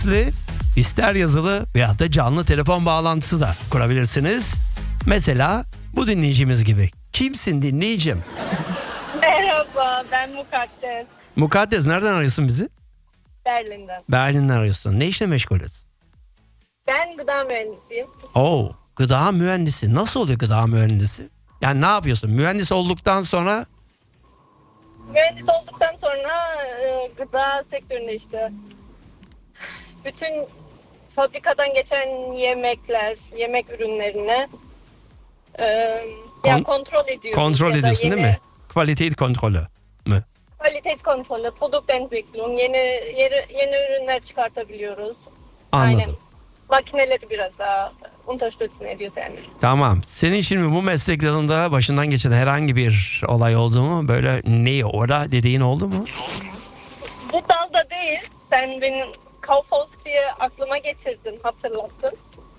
ister yazılı veya da canlı telefon bağlantısı da kurabilirsiniz. Mesela bu dinleyicimiz gibi. Kimsin dinleyicim? Merhaba, ben Mukaddes. Mukaddes, nereden arıyorsun bizi? Berlin'den. Berlin'den arıyorsun. Ne işle meşgulüz? Ben gıda mühendisiyim. Oo, gıda mühendisi. Nasıl oluyor gıda mühendisi? Yani ne yapıyorsun? Mühendis olduktan sonra... Mühendis olduktan sonra gıda sektöründe işte bütün fabrikadan geçen yemekler, yemek ürünlerine kontrol ediyoruz. Kontrol ediyorsun değil mi? Kalite kontrolü mü? Kalite kontrolü, Produktentwicklung, yeni ürünler çıkartabiliyoruz. Anladım. Aynen. Makineleri biraz daha unterstützen ediyoruz yani. Tamam. Senin şimdi bu meslek dalında başından geçen herhangi bir olay oldu mu? Böyle ne orada dediğin oldu mu? Bu dalda değil. Sen benim Kaufhaus diye aklıma getirdin, hatırlattın.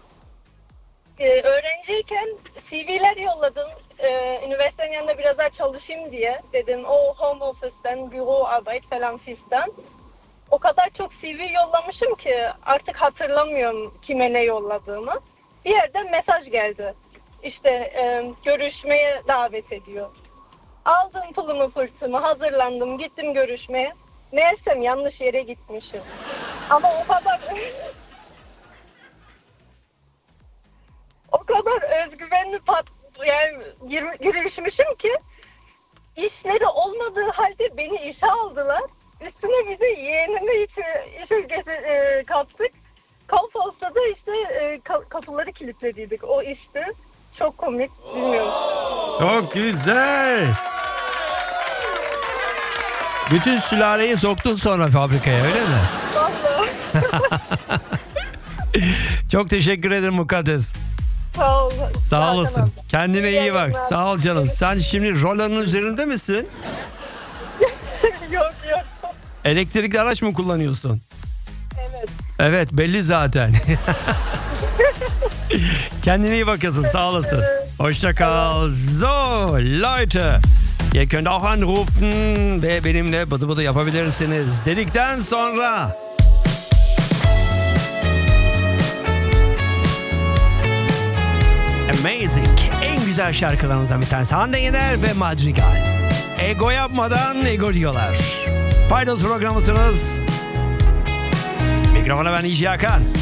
Öğrenciyken CV'ler yolladım. Üniversitenin yanında biraz daha çalışayım diye. Dedim o home office'ten, büro arbeit falan fistan. O kadar çok CV yollamışım ki artık hatırlamıyorum kime ne yolladığımı. Bir yerden mesaj geldi. İşte görüşmeye davet ediyor. Aldım pulumu pırtımı, hazırlandım, gittim görüşmeye. Meğersem yanlış yere gitmişim. Ama o kadar özgüvenli girişmişim ki işleri olmadığı halde beni işe aldılar. Üstüne bir de yeğenimi işe kattık. Kaufhaus'ta da işte kapıları kilitlediydik. O işti. Çok komik, bilmiyorum. Çok güzel. Bütün sülaleyi soktun sonra fabrikaya, öyle mi? Vallahi. Çok teşekkür ederim Mukaddes. Sağ ol. Sağ olasın. Tamam. Kendine iyi bak. yayınlar. Sağ ol canım. Sen şimdi Roland'ın üzerinde misin? Yok. Elektrikli araç mı kullanıyorsun? Evet. Evet, belli zaten. Kendine iyi bakasın. Sağ olasın. Hoşça kal. So, Leute. Ihr könnt auch anrufen ve benimle bıdı bıdı yapabilirsiniz dedikten sonra... Amazing. En güzel şarkılarımızdan bir tanesi. Hande Yener ve Madrigal. Ego yapmadan ego diyorlar. Paydos programısınız. Mikrofona ben İci Hakan.